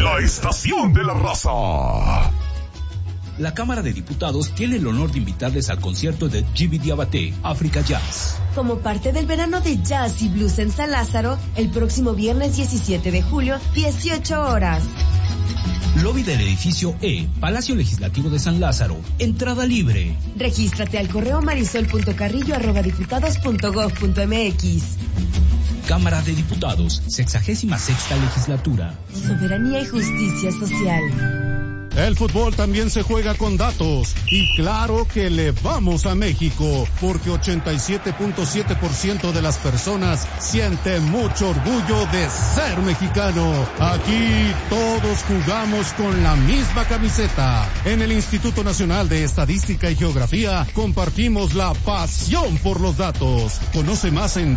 La estación de la raza. La Cámara de Diputados tiene el honor de invitarles al concierto de Jimmy Diabaté, Africa Jazz. Como parte del verano de jazz y blues en San Lázaro, el próximo viernes 17 de julio, 18 horas. Lobby del edificio E, Palacio Legislativo de San Lázaro. Entrada libre. Regístrate al correo marisol.carrillo@diputados.gov.mx. Cámara de Diputados, 66ª Legislatura. Soberanía y justicia social. El fútbol también se juega con datos y claro que le vamos a México porque 87.7% de las personas sienten mucho orgullo de ser mexicano. Aquí todos jugamos con la misma camiseta. En el Instituto Nacional de Estadística y Geografía compartimos la pasión por los datos. Conoce más en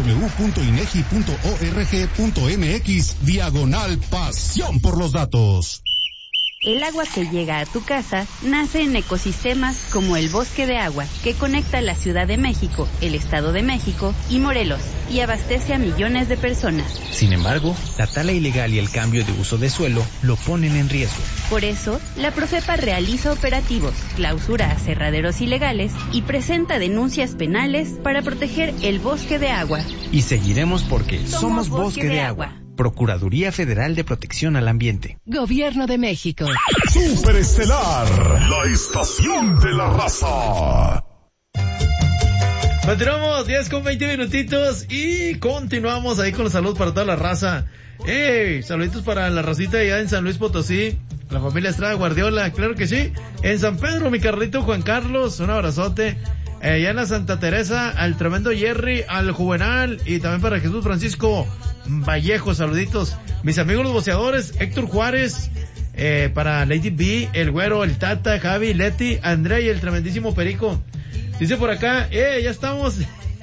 www.inegi.org.mx/pasión por los datos. El agua que llega a tu casa nace en ecosistemas como el Bosque de Agua, que conecta la Ciudad de México, el Estado de México y Morelos, y abastece a millones de personas. Sin embargo, la tala ilegal y el cambio de uso de suelo lo ponen en riesgo. Por eso, la Profepa realiza operativos, clausura aserraderos ilegales y presenta denuncias penales para proteger el Bosque de Agua. Y seguiremos porque somos Bosque de Agua. Procuraduría Federal de Protección al Ambiente. Gobierno de México. Superestelar, la estación de la raza. Continuamos 10 con 20 minutitos y continuamos ahí con los saludos para toda la raza. Saluditos para la racita allá en San Luis Potosí, la familia Estrada Guardiola, claro que sí. En San Pedro, mi carrito Juan Carlos, un abrazote. Allá en la Santa Teresa, al tremendo Jerry, al Juvenal y también para Jesús Francisco Vallejo, saluditos. Mis amigos los boceadores, Héctor Juárez, para Lady B, el Güero, el Tata, Javi, Leti, André y el tremendísimo Perico. Dice por acá, ya estamos.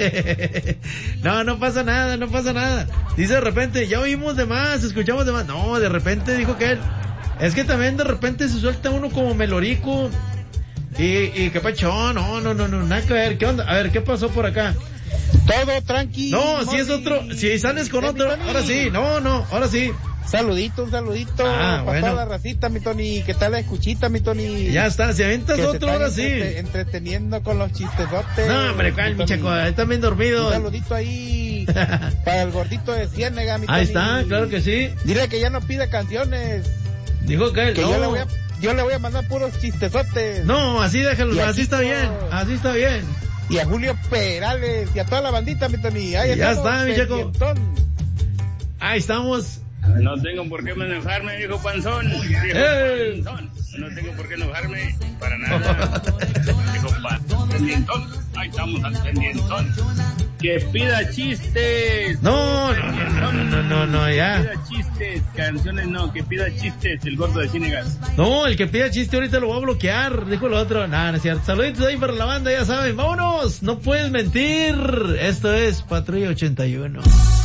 No pasa nada, no pasa nada. Dice de repente, ya oímos de más, escuchamos de más. No, de repente dijo que él. Es que también de repente se suelta uno como melorico. Y qué pachón, no, nada que ver. ¿Qué onda? A ver, ¿qué pasó por acá? Todo tranquilo. No, si es otro, si sales con otro, ahora sí, ahora sí. Un saludito para toda la racita, mi Tony. ¿Qué tal la escuchita, mi Tony? Ya está, si aventas otro, ahora sí. Entreteniendo con los chistesotes. No, hombre, mi chaco, está bien dormido. Un saludito ahí para el gordito de Ciénega, mi Tony. Ahí está, claro que sí. Dile que ya no pida canciones. Dijo que no. Yo le voy a mandar puros chistesotes. No, así déjalo, así está bien, así está bien. Y a Julio Perales y a toda la bandita, mi Tony. Ahí ya está, mi chaco. Ahí estamos. No tengo por qué enojarme, viejo panzón. Panzón. No tengo por qué enojarme para nada. Viejo panzón. Ahí estamos al pendientón. Que pida chistes. No, ya. Que pida chistes, canciones no, que pida chistes, el gordo de Ciénegas. No, el que pida chiste ahorita lo voy a bloquear, dijo el otro. No es cierto. Saluditos ahí para la banda, ya saben. Vámonos, no puedes mentir. Esto es Patrulla 81.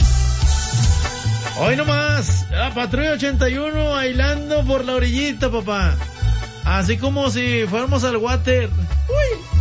Hoy nomás, la Patrulla 81 bailando por la orillita, papá. Así como si fuéramos al water. Uy.